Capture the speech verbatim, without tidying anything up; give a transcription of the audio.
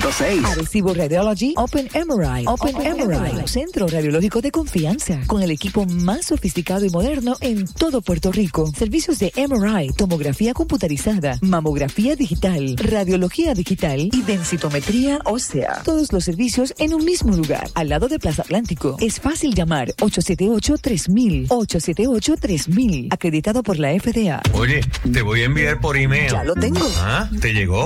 punto seis. Arecibo Radiology Open M R I. Open, Open M R I. M R I. Centro radiológico de confianza. Con el equipo más sofisticado y moderno en todo Puerto Rico. Servicios de M R I, tomografía computarizada, mamografía digital, radiología digital y densitometría ósea. Todos los servicios en un mismo lugar. Al lado de Plaza Atlántico. Es fácil llamar ocho siete ocho, tres mil. ocho siete ocho, tres mil. Acreditado por la F D A. Oye, te voy a enviar por email. Ya lo tengo. Ah, ¿te llegó?